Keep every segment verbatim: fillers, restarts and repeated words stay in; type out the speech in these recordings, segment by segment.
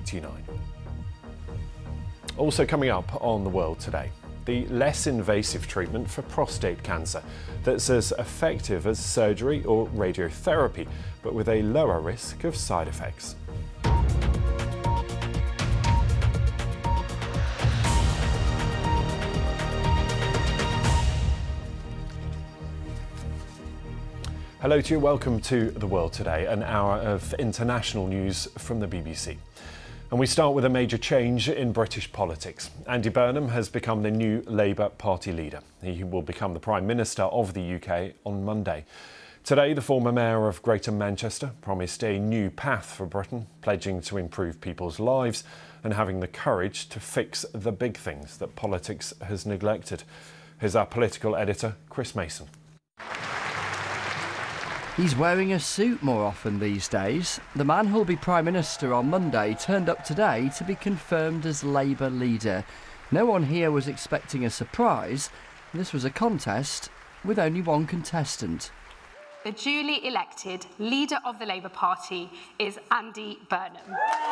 eighty-nine. Also coming up on The World Today, the less invasive treatment for prostate cancer that's as effective as surgery or radiotherapy, but with a lower risk of side effects. Hello to you, welcome to The World Today, an hour of international news from the B B C. And we start with a major change in British politics. Andy Burnham has become the new Labour Party leader. He will become the Prime Minister of the U K on Monday. Today, the former Mayor of Greater Manchester promised a new path for Britain, pledging to improve people's lives and having the courage to fix the big things that politics has neglected. Here's our political editor, Chris Mason. He's wearing a suit more often these days. The man who'll be Prime Minister on Monday turned up today to be confirmed as Labour leader. No one here was expecting a surprise. This was a contest with only one contestant. The duly elected leader of the Labour Party is Andy Burnham.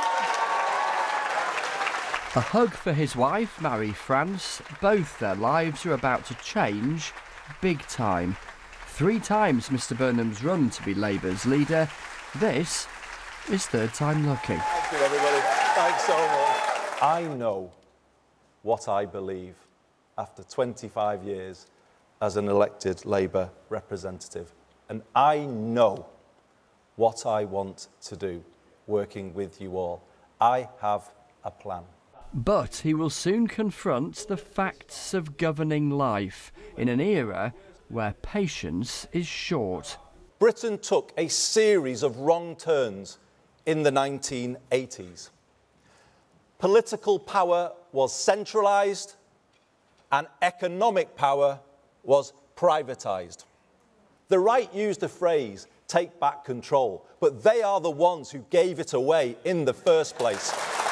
A hug for his wife, Marie-France. Both their lives are about to change big time. Three times Mr Burnham's run to be Labour's leader. This is third time lucky. Thank you, everybody. Thanks so much. I know what I believe after twenty-five years as an elected Labour representative. And I know what I want to do, working with you all. I have a plan. But he will soon confront the facts of governing life in an era where patience is short. Britain took a series of wrong turns in the nineteen eighties. Political power was centralised and economic power was privatised. The right used the phrase, take back control, but they are the ones who gave it away in the first place.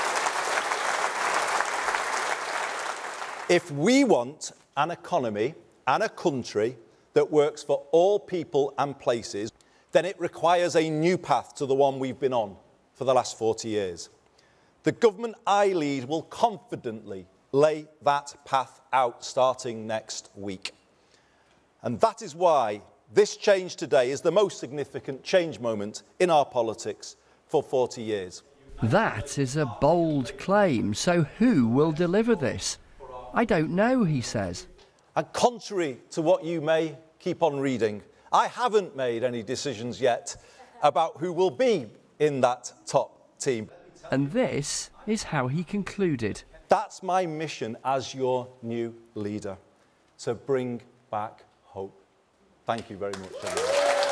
If we want an economy and a country that works for all people and places, then it requires a new path to the one we've been on for the last forty years. The government I lead will confidently lay that path out starting next week. And that is why this change today is the most significant change moment in our politics for forty years. That is a bold claim. So who will deliver this? I don't know, he says. And contrary to what you may keep on reading, I haven't made any decisions yet about who will be in that top team. And this is how he concluded. That's my mission as your new leader, to bring back hope. Thank you very much, everyone.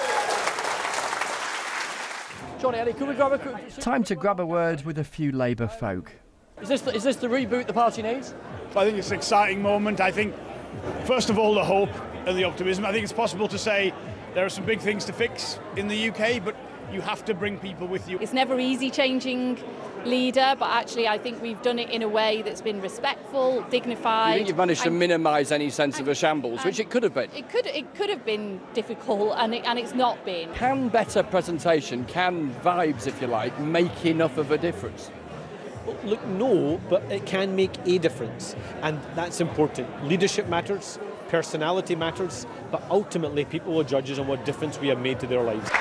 Johnny, Eddie, could we grab a quick... Time to grab a word with a few Labour folk. Is this the, is this the reboot the party needs? I think it's an exciting moment. I think, first of all, the hope and the optimism. I think it's possible to say there are some big things to fix in the U K, but you have to bring people with you. It's never easy changing leader, but actually I think we've done it in a way that's been respectful, dignified. You think you've managed to minimise any sense and, of a shambles, which it could have been? It could it could have been difficult, and, it, and it's not been. Can better presentation, can vibes, if you like, make enough of a difference? Well, look, no, but it can make a difference, and that's important. Leadership matters, personality matters, but ultimately people will judge us on what difference we have made to their lives.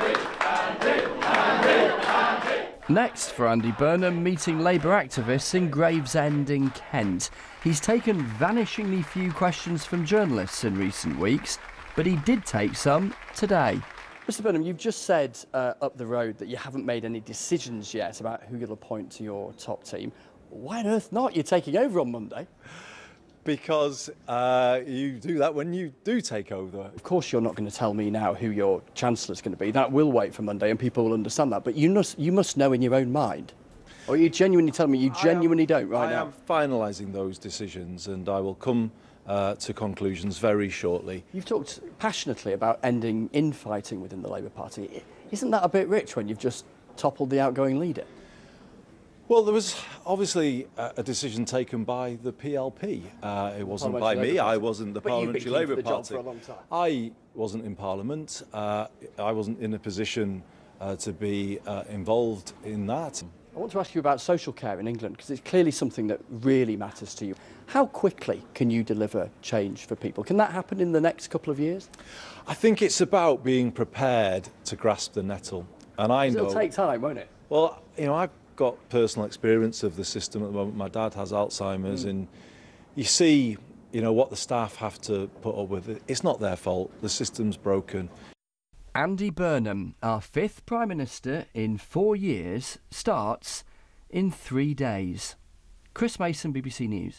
Next for Andy Burnham, meeting Labour activists in Gravesend in Kent. He's taken vanishingly few questions from journalists in recent weeks, but he did take some today. Mr Burnham, you've just said uh, up the road that you haven't made any decisions yet about who you'll appoint to your top team. Why on earth not? You're taking over on Monday. Because uh, you do that when you do take over. Of course you're not going to tell me now who your Chancellor's going to be. That will wait for Monday and people will understand that. But you must, you must know in your own mind. Or are you genuinely telling me you genuinely am, don't right I now? I am finalising those decisions and I will come uh, to conclusions very shortly. You've talked passionately about ending infighting within the Labour Party. Isn't that a bit rich when you've just toppled the outgoing leader? Well, there was obviously a, a decision taken by the P L P. Uh, it wasn't by me. I wasn't the Parliamentary Labour Party. I wasn't in Parliament. Uh, I wasn't in a position uh, to be uh, involved in that. I want to ask you about social care in England, because it's clearly something that really matters to you. How quickly can you deliver change for people? Can that happen in the next couple of years? I think it's about being prepared to grasp the nettle. And I know... It'll take time, won't it? Well, you know, I've got personal experience of the system at the moment. My dad has Alzheimer's, mm. and you see, you know, what the staff have to put up with. It's not their fault. The system's broken. Andy Burnham, our fifth Prime Minister in four years, starts in three days. Chris Mason, B B C News.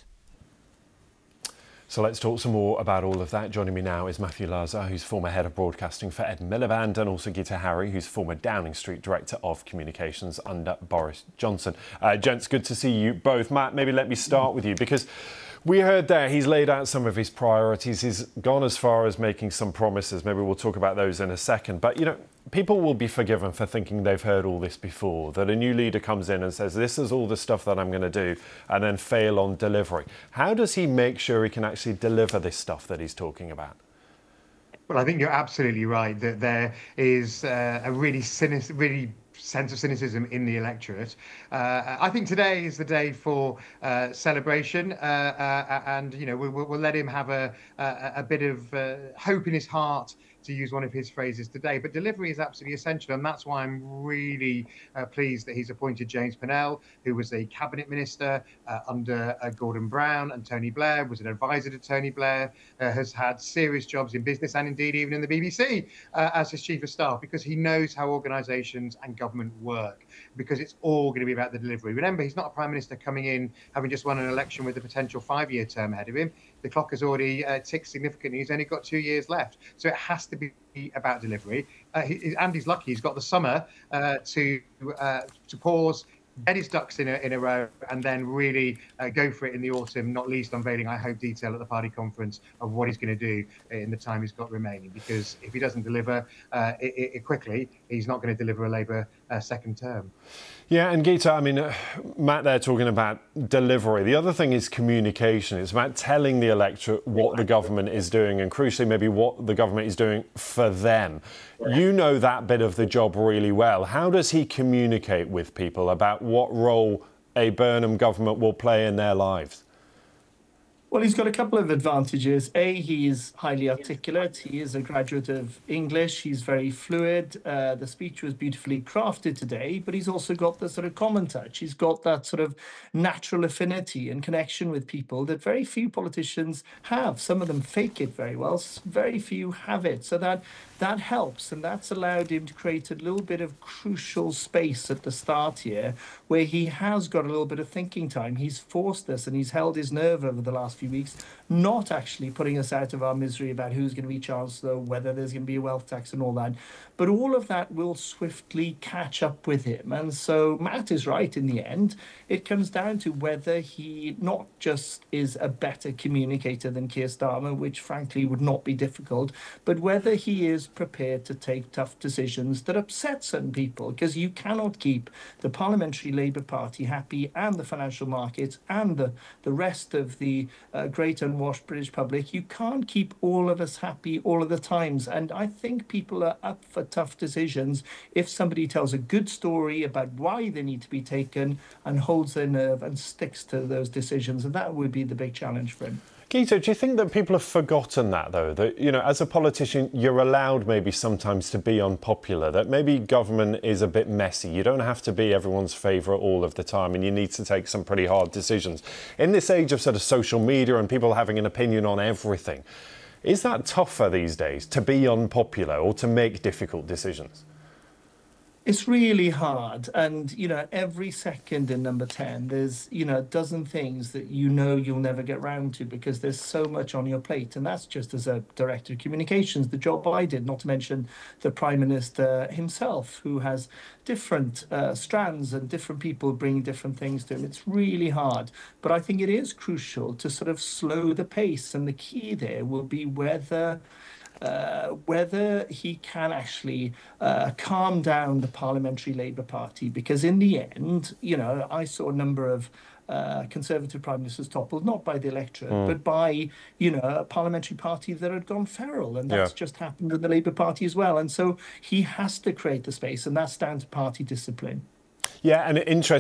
So let's talk some more about all of that. Joining me now is Matthew Laza, who's former head of broadcasting for Ed Miliband, and also Geeta Harry, who's former Downing Street Director of Communications under Boris Johnson. Uh, gents, good to see you both. Matt, maybe let me start with you, because we heard there he's laid out some of his priorities. He's gone as far as making some promises. Maybe we'll talk about those in a second. But, you know, people will be forgiven for thinking they've heard all this before, that a new leader comes in and says, this is all the stuff that I'm going to do, and then fail on delivery. How does he make sure he can actually deliver this stuff that he's talking about? Well, I think you're absolutely right that there is uh, a really cynic, really sense of cynicism in the electorate. Uh, I think today is the day for uh, celebration, uh, uh, and you know we'll, we'll let him have a a, a bit of uh, hope in his heart, to use one of his phrases today. But delivery is absolutely essential, and that's why I'm really uh, pleased that he's appointed James Pennell, who was a cabinet minister uh, under uh, Gordon Brown and Tony Blair, was an advisor to Tony Blair, uh, has had serious jobs in business and indeed even in the B B C uh, as his chief of staff, because he knows how organisations and government work, because it's all going to be about the delivery. Remember, he's not a prime minister coming in having just won an election with a potential five-year term ahead of him. The clock has already uh, ticked significantly. He's only got two years left. So it has to be about delivery. Uh, he, Andy's lucky. He's got the summer uh, to uh, to pause, get his ducks in a, in a row, and then really uh, go for it in the autumn, not least unveiling, I hope, detail at the party conference of what he's going to do in the time he's got remaining. Because if he doesn't deliver uh, it, it quickly, he's not going to deliver a Labour uh, second term. Yeah, and Geeta, I mean, uh, Matt there talking about delivery. The other thing is communication. It's about telling the electorate what the government is doing, and crucially maybe what the government is doing for them. You know that bit of the job really well. How does he communicate with people about what role a Burnham government will play in their lives? Well, he's got a couple of advantages. A, he is highly articulate. He is a graduate of English. He's very fluid. Uh, the speech was beautifully crafted today, but he's also got the sort of common touch. He's got that sort of natural affinity and connection with people that very few politicians have. Some of them fake it very well. Very few have it. So that that helps, and that's allowed him to create a little bit of crucial space at the start here, where he has got a little bit of thinking time. He's forced this, and he's held his nerve over the last few weeks, not actually putting us out of our misery about who's going to be Chancellor, whether there's going to be a wealth tax and all that. But all of that will swiftly catch up with him. And so Matt is right in the end. It comes down to whether he not just is a better communicator than Keir Starmer, which frankly would not be difficult, but whether he is prepared to take tough decisions that upset certain people, because you cannot keep the Parliamentary Labour Party happy and the financial markets and the, the rest of the uh, great unwashed British public. You can't keep all of us happy all of the times. And I think people are up for tough decisions if somebody tells a good story about why they need to be taken and holds their nerve and sticks to those decisions. And that would be the big challenge for him. Geeta, do you think that people have forgotten that, though? That, you know, as a politician, you're allowed maybe sometimes to be unpopular, that maybe government is a bit messy. You don't have to be everyone's favourite all of the time, and you need to take some pretty hard decisions. In this age of sort of social media and people having an opinion on everything, is that tougher these days to be unpopular or to make difficult decisions? It's really hard. And, you know, every second in number ten, there's, you know, a dozen things that you know you'll never get round to because there's so much on your plate. And that's just as a director of communications, the job I did, not to mention the Prime Minister himself, who has different uh, strands and different people bring different things to him. It's really hard. But I think it is crucial to sort of slow the pace. And the key there will be whether... Uh, whether he can actually uh, calm down the Parliamentary Labour Party, because in the end, you know, I saw a number of uh, Conservative Prime Ministers toppled, not by the electorate, mm. but by, you know, a parliamentary party that had gone feral, and that's yeah. just happened with the Labour Party as well. And so he has to create the space, and that's down to party discipline. Yeah, and interesting.